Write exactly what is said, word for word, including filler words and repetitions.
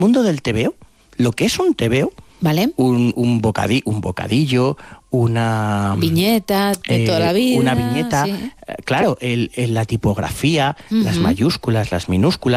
mundo del tebeo, lo que es un tebeo, ¿vale? Un, un, bocadi, un bocadillo, una... Viñeta de eh, toda la vida. Una viñeta, Sí. eh, claro, el, el, la tipografía, uh-huh. las mayúsculas, las minúsculas,